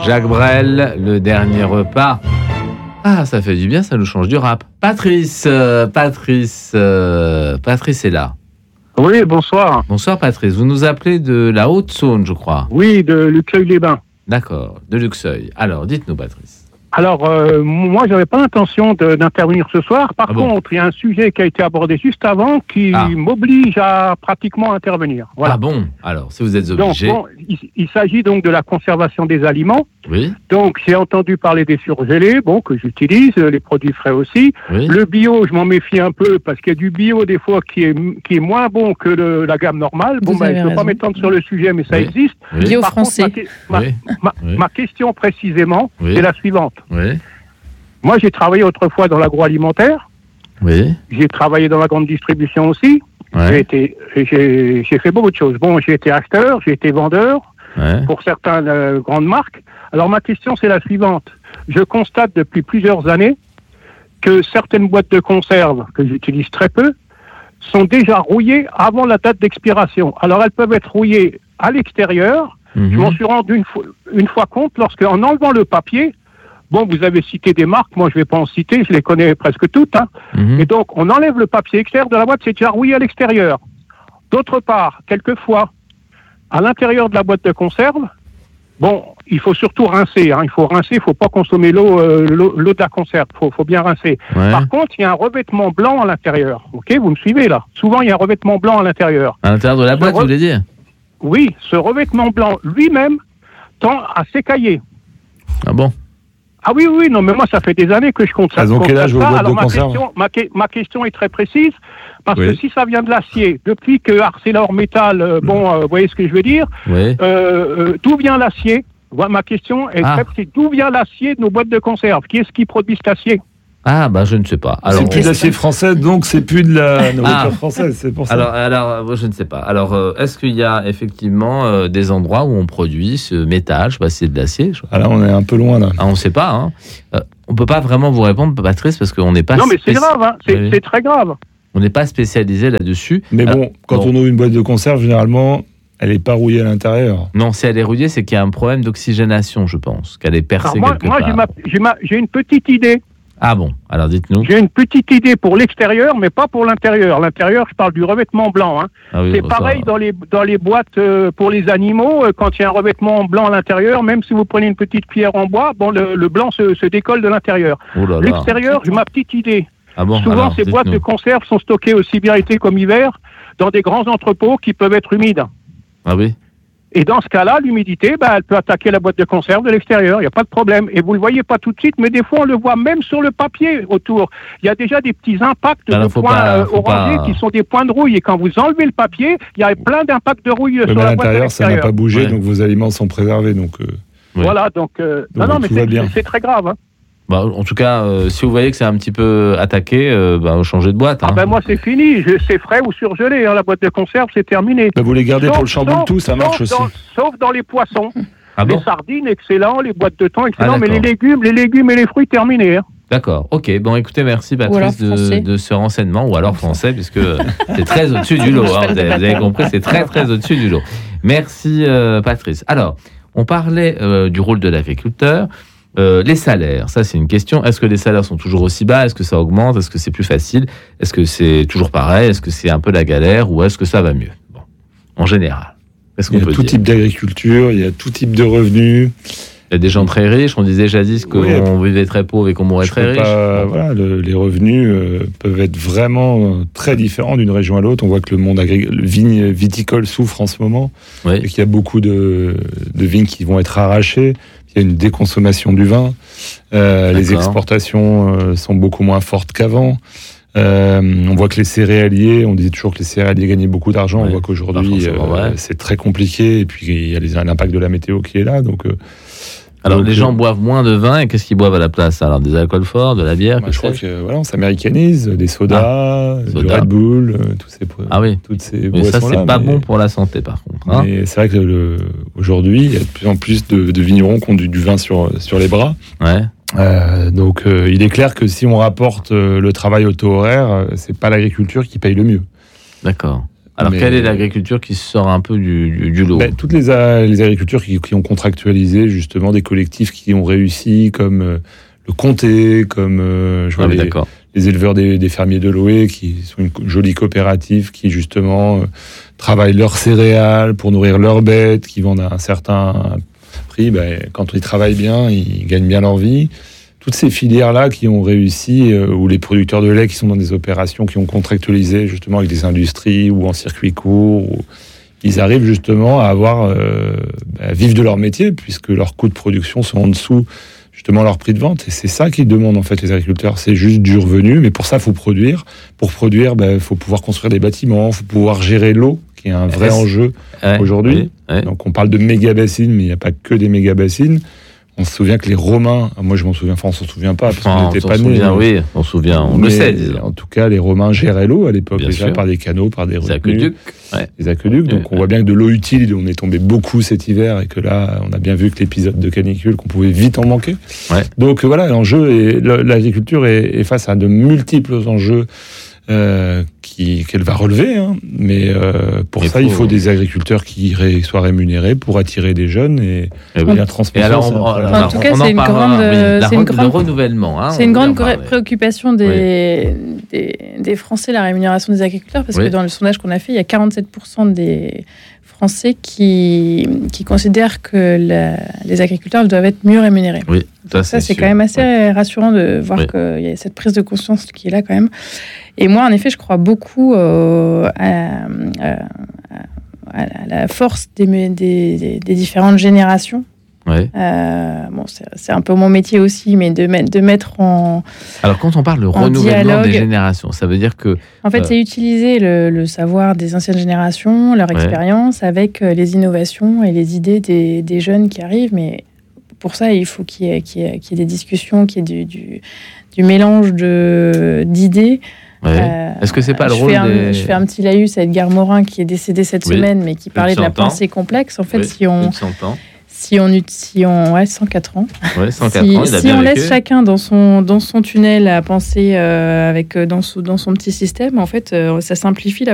Jacques Brel, le dernier repas. Ah, ça fait du bien, ça nous change du rap. Patrice est là. Oui, bonsoir. Bonsoir Patrice, vous nous appelez de la Haute-Saône, je crois. Oui, de Luxeuil-les-Bains. D'accord, de Luxeuil. Alors, dites-nous Patrice. Alors, moi, j'avais pas l'intention d'intervenir ce soir. Par contre, il y a un sujet qui a été abordé juste avant qui m'oblige à pratiquement intervenir. Voilà. Ah bon? Alors, si vous êtes obligé... Donc, il s'agit donc de la conservation des aliments. Oui. Donc, j'ai entendu parler des surgelés, que j'utilise, les produits frais aussi. Oui. Le bio, je m'en méfie un peu parce qu'il y a du bio des fois qui est moins bon que la gamme normale. Je ne peux pas m'étendre sur le sujet, mais ça existe. Oui. Bio Par français. contre, ma question précisément, c'est la suivante. Oui. Moi, j'ai travaillé autrefois dans l'agroalimentaire. Oui. J'ai travaillé dans la grande distribution aussi. Ouais. J'ai fait beaucoup de choses. J'ai été acheteur, j'ai été vendeur pour certaines grandes marques. Alors, ma question, c'est la suivante. Je constate depuis plusieurs années que certaines boîtes de conserve, que j'utilise très peu, sont déjà rouillées avant la date d'expiration. Alors, elles peuvent être rouillées à l'extérieur. Je m'en suis rendu une fois compte lorsqu'en enlevant le papier, vous avez cité des marques, moi je ne vais pas en citer, je les connais presque toutes. Et donc, on enlève le papier extérieur de la boîte, c'est déjà rouillé à l'extérieur. D'autre part, quelquefois, à l'intérieur de la boîte de conserve, il faut surtout rincer. Il faut rincer, il ne faut pas consommer l'eau de la conserve, il faut bien rincer. Ouais. Par contre, il y a un revêtement blanc à l'intérieur. Ok, vous me suivez là? Souvent, il y a un revêtement blanc à l'intérieur. À l'intérieur de la boîte, vous voulez dire? Oui, ce revêtement blanc lui-même tend à s'écailler. Ah bon? Ah oui, non, mais moi, ça fait des années que je compte ça. Donc, quel âge vos boîtes de conserve? Ma question est très précise, parce que si ça vient de l'acier, depuis que ArcelorMittal, vous voyez ce que je veux dire, d'où vient l'acier? Ma question est très précise. D'où vient l'acier de nos boîtes de conserve? Qui est-ce qui produit cet acier? Ah, je ne sais pas. Alors, c'est plus d'acier français, donc c'est plus de la nourriture française, c'est pour ça. Alors, je ne sais pas. Alors, est-ce qu'il y a effectivement des endroits où on produit ce métal? Je ne sais pas si c'est de l'acier. Là, on est un peu loin, là. On ne sait pas. On ne peut pas vraiment vous répondre, Patrice, parce qu'on n'est pas... Non, mais c'est grave, c'est très grave. On n'est pas spécialisé là-dessus. Mais quand on ouvre une boîte de conserve, généralement, elle n'est pas rouillée à l'intérieur. Non, si elle est rouillée, c'est qu'il y a un problème d'oxygénation, je pense, qu'elle est percée quelque part. Moi, j'ai une petite idée. Ah bon, alors dites-nous. J'ai une petite idée pour l'extérieur, mais pas pour l'intérieur. L'intérieur, je parle du revêtement blanc. C'est pareil dans les boîtes pour les animaux. Quand il y a un revêtement blanc à l'intérieur, même si vous prenez une petite cuillère en bois, le blanc se décolle de l'intérieur. L'extérieur, j'ai ma petite idée. Souvent, ces boîtes de conserve sont stockées aussi bien été comme hiver dans des grands entrepôts qui peuvent être humides. Ah oui. Et dans ce cas-là, l'humidité, elle peut attaquer la boîte de conserve de l'extérieur, il n'y a pas de problème. Et vous ne le voyez pas tout de suite, mais des fois, on le voit même sur le papier autour. Il y a déjà des petits impacts de points orangés qui sont des points de rouille. Et quand vous enlevez le papier, il y a plein d'impacts de rouille sur la boîte de l'extérieur. Ça n'a pas bougé, donc vos aliments sont préservés. Voilà, donc mais c'est très grave. En tout cas, si vous voyez que c'est un petit peu attaqué, changez de boîte. Moi, c'est fini. C'est frais ou surgelé. La boîte de conserve, c'est terminé. Vous les gardez pour le chamboule-tout, ça marche aussi. Sauf dans les poissons. Les sardines, excellent. Les boîtes de thon, excellent. Mais les légumes et les fruits, terminés. D'accord. Ok. Écoutez, merci Patrice de ce renseignement. Ou alors français, puisque c'est très au-dessus du lot. Vous avez compris, c'est très, très au-dessus du lot. Merci Patrice. Alors, on parlait du rôle de l'agriculteur. Les salaires, ça c'est une question. Est-ce que les salaires sont toujours aussi bas? Est-ce que ça augmente? Est-ce que c'est plus facile? Est-ce que c'est toujours pareil? Est-ce que c'est un peu la galère? Ou est-ce que ça va mieux? En général, qu'est-ce qu'on peut dire? Il y a tout type d'agriculture, il y a tout type de revenus. Il y a des gens très riches. On disait jadis qu'on vivait très pauvre et qu'on mourrait très riche. Les revenus peuvent être vraiment très différents d'une région à l'autre. On voit que le monde viticole souffre en ce moment et qu'il y a beaucoup de vignes qui vont être arrachées. Il y a une déconsommation du vin. Les exportations sont beaucoup moins fortes qu'avant. On voit que les céréaliers, on disait toujours que les céréaliers gagnaient beaucoup d'argent. On voit qu'aujourd'hui, c'est très compliqué. Et puis, il y a l'impact de la météo qui est là. Alors, les gens boivent moins de vin et qu'est-ce qu'ils boivent à la place? Alors, des alcools forts, de la bière? Je crois on s'américanise, des sodas, du Red Bull, toutes ces mais ça, c'est pas bon pour la santé, par contre. Mais c'est vrai que aujourd'hui, il y a de plus en plus de vignerons qui ont du vin sur les bras. Donc, il est clair que si on rapporte le travail au taux horaire, c'est pas l'agriculture qui paye le mieux. D'accord. Alors, quelle est l'agriculture qui sort un peu du lot? Toutes les agricultures qui ont contractualisé, justement, des collectifs qui ont réussi, comme le Comté, comme les éleveurs des fermiers de Loé, qui sont une jolie coopérative, qui, justement, travaillent leurs céréales pour nourrir leurs bêtes, qui vendent à un certain prix. Quand ils travaillent bien, ils gagnent bien leur vie. Toutes ces filières-là qui ont réussi, ou les producteurs de lait qui sont dans des opérations qui ont contractualisé justement avec des industries ou en circuit court, ils arrivent justement à vivre de leur métier, puisque leurs coûts de production sont en dessous justement leur prix de vente. Et c'est ça qu'ils demandent en fait les agriculteurs, c'est juste du revenu. Mais pour ça, il faut produire. Pour produire, faut pouvoir construire des bâtiments, il faut pouvoir gérer l'eau, qui est un vrai enjeu aujourd'hui. Donc on parle de méga-bassines, mais il n'y a pas que des méga-bassines. On se souvient que les Romains, moi je m'en souviens, on s'en souvient pas, parce qu'on n'était pas nés. Oui, on se souvient, on le sait. En tout cas, les Romains géraient l'eau à l'époque, déjà par des canaux, par des retenues. Des aqueducs. Donc on voit bien que de l'eau utile, on est tombé beaucoup cet hiver, et que là, on a bien vu que l'épisode de canicule, qu'on pouvait vite en manquer. Donc voilà, l'enjeu, l'agriculture est face à de multiples enjeux qu'elle va relever, mais pour ça il faut des agriculteurs qui soient rémunérés pour attirer des jeunes et la transmission. En tout cas, c'est une grande le renouvellement. C'est une grande préoccupation des Français, la rémunération des agriculteurs, parce que dans le sondage qu'on a fait, il y a 47% des Français qui considèrent que les agriculteurs doivent être mieux rémunérés. Oui, ça c'est quand même assez rassurant de voir qu'il y a cette prise de conscience qui est là quand même. Et moi, en effet, je crois beaucoup à la force des différentes générations. C'est un peu mon métier aussi, mais de mettre en... Alors, quand on parle de renouvellement des générations, ça veut dire que... En fait, c'est utiliser le savoir des anciennes générations, leur expérience, avec les innovations et les idées des jeunes qui arrivent. Mais pour ça, il faut qu'il y ait des discussions, qu'il y ait du mélange d'idées. Est-ce que c'est pas le rôle Je fais un petit laïus à Edgar Morin, qui est décédé cette semaine, mais qui parlait de la pensée complexe. En fait, si on 104 ans. Si on laisse chacun dans son tunnel à penser dans son petit système, en fait, ça simplifie la